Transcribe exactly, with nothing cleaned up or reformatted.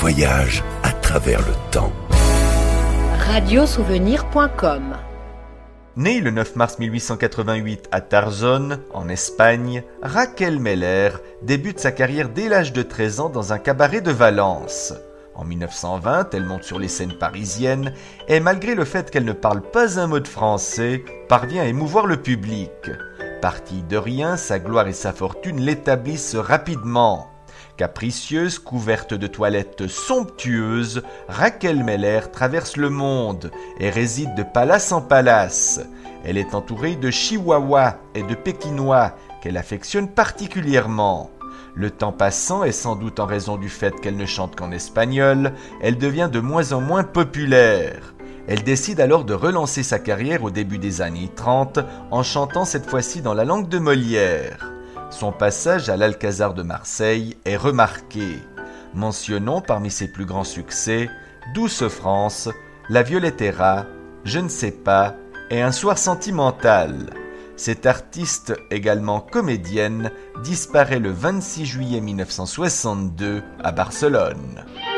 voyage à travers le temps. radiosouvenir point com. Née le neuf mars mille huit cent quatre-vingt-huit à Tarzone, en Espagne, Raquel Meller débute sa carrière dès l'âge de treize ans dans un cabaret de Valence. En mille neuf cent vingt, elle monte sur les scènes parisiennes et, malgré le fait qu'elle ne parle pas un mot de français, parvient à émouvoir le public. Partie de rien, sa gloire et sa fortune l'établissent rapidement. Capricieuse, couverte de toilettes somptueuses, Raquel Meller traverse le monde et réside de palace en palace. Elle est entourée de chihuahuas et de pékinois qu'elle affectionne particulièrement. Le temps passant, et sans doute en raison du fait qu'elle ne chante qu'en espagnol, elle devient de moins en moins populaire. Elle décide alors de relancer sa carrière au début des années trente en chantant cette fois-ci dans la langue de Molière. Son passage à l'Alcazar de Marseille est remarqué. Mentionnons parmi ses plus grands succès Douce France, La Violettera, Je ne sais pas et Un soir sentimental. Cette artiste, également comédienne, disparaît le vingt-six juillet mille neuf cent soixante-deux à Barcelone.